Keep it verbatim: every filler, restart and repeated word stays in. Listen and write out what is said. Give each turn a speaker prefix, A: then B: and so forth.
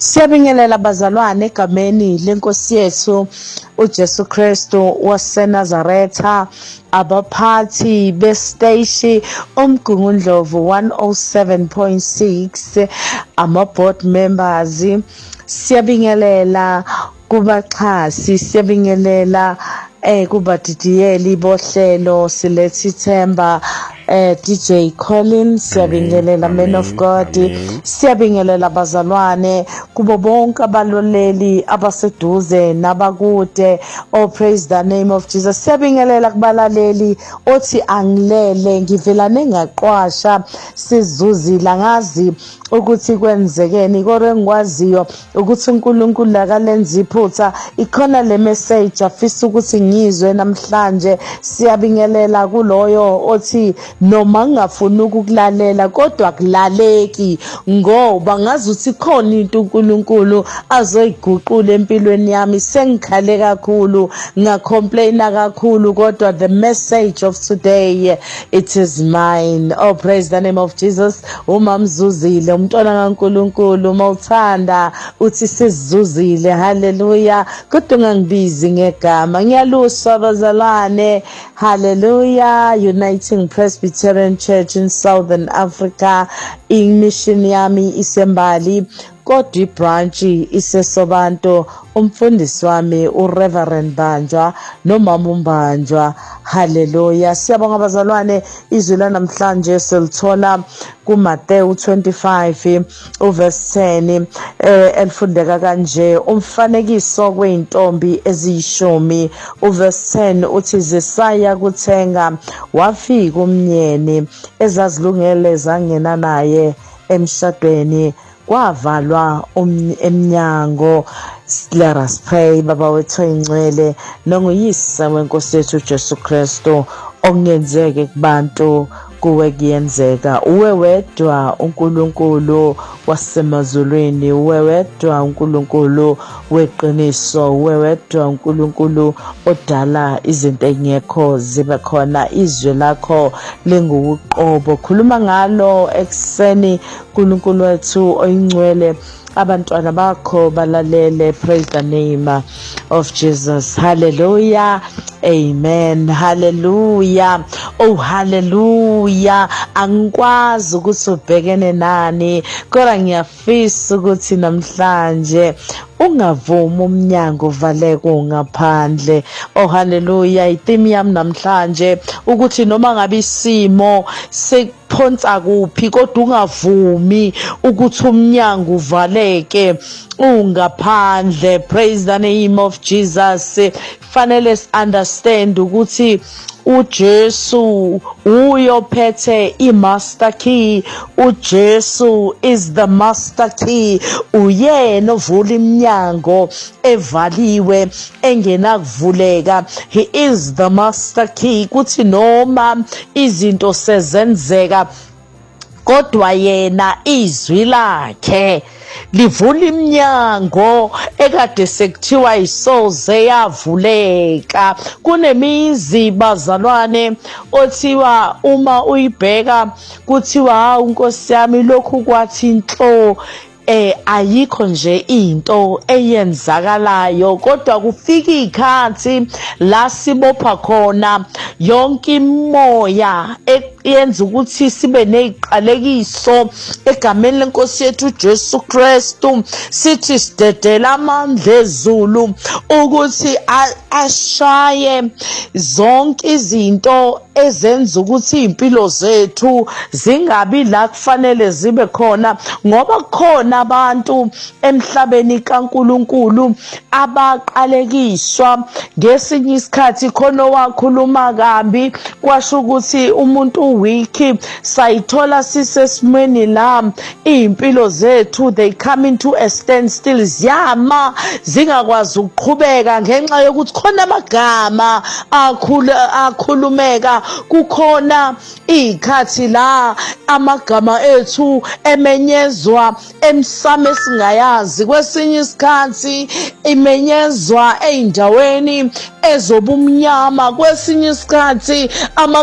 A: Siyabingelela bazalwane egameni lenkosi yethu uJesu Kristu waseNazaretha, abaphathi besiteshi uMgungundlovu one oh seven point six, ama-board members. Siyabingelela kubaxhasi, siyabingelela eh kubadidiyeli bohlelo Silethi Themba, eh D J Collins, siyabingelela Man of God, siyabingelela bazalwane kubo bonke abaloleli abaseduze nabakude. Oh, praise the name of Jesus. Siyabingelela kubalaleli othi angilele ngivelane ngaqwasha sizuzila ngazi ukuthi kwenzekeni kodwa engikwaziyo ukuthi uNkulunkulu akalenza iphutha. Ikhona le message afisa ukuthi ngizwe namhlanje. Siyabingelela kuloyo othi noma ngingafuni ukulalela kodwa kulaleki ngoba ngazi ukuthi khona into uNkulunkulu azoyiguqula empilweni yami. Sengikhale kakhulu, ngacomplaina kakhulu, kodwa the message of today, it is mine. Oh, praise the name of Jesus. Uma mzuzile umntwana kaNkulunkulu, mawuthanda uthi sizuzile. Hallelujah. Kodwa ungangibizi ngegama. Ngiyaluswa bazalwane. Hallelujah. Uniting Presbyterian Church in Southern Africa. Imission yami isembali, kodwa ibranch iseSobanto. Umfundisi wami uReverend Banjwa nomama uMbanjwa. Hallelujah. Siyabonga bazalwane, izwi lanamhlanje silithola kuMateyu twenty-five uverse ten, eh elifundeka kanje. Umfanekiso kweintombi eziyishumi. Uverse ten uthi zisaya kuthenga wafika umnyeni ezazilungele zangena naye emshadweni, kwavalwa emnyango. Let us pray. Baba wethu oyingcwele, nonguyise wenkosi yethu Jesu Kristu, ongenzeke kubantu kuwe kuyenzeka. Uwe wedwa uNkulunkulu wasemazulwini, uwe wedwa uNkulunkulu weqiniso, uwe wedwa uNkulunkulu odala izinto engekho zibe khona. Izwi lakho linguqobo, khuluma ngalo ekseni uNkulunkulu wethu oyingcwele. Abantwana bakho balalele. Praise the name of Jesus. Hallelujah. Amen. Hallelujah. Oh, hallelujah. Angikwazi ukuthi ubhekene nani, kodwa ngiyafisa ukuthi namhlanje ungavumi umnyango uvaleke ungaphandle. Oh, hallelujah. Itheme yami namhlanje ukuthi noma ngabe isimo sekuphonsa kuphi, kodwa ungavumi ukuthi umnyango uvaleke ungaphandle. Praise the name of Jesus. Fanele understand ukuthi uJesu uyophethe imaster key. uJesu is the master key. Uyena ovula iminyango evaliwe engena kuvuleka. He is the master key. Kuthi noma izinto sezenzeka, kodwa yena izwi lakhe livula iminyango ekade sekuthiwa isoze yavuleka. Kunemizi bazalwane othiwa uma uyibheka kuthiwa hawu Nkosi yami lokhu kwathi inhlo, eh ayikho nje into eyenzakalayo, kodwa kufika ikhathi la sibopha khona yonke imoya yenza ukuthi sibe neziqalekiso egameni lenkosi yethu Jesu Kristu. Sithi sidedela amandla ezulu ukuthi ashaye zonke izinto ezenza ukuthi impilo zethu zingabi la kufanele zibe khona, ngoba khona abantu emhlabeni kaNkulunkulu abaqalekiswa. Ngesinye isikhathi khona wakhuluma kambi kwasho ukuthi umuntu wiki, sayithola sisesimweni la impilo zethu they come into a standstill, ziyama zingakwazi ukuqhubeka ngenxa yokuthi khona amagama akhulumeka. Kukhona ikhathi la amagama ethu emenyezwa emsamo esingayazi, kwesinye isikhathi imenyezwa eindaweni ezobumnyama, kwesinye isikhathi ama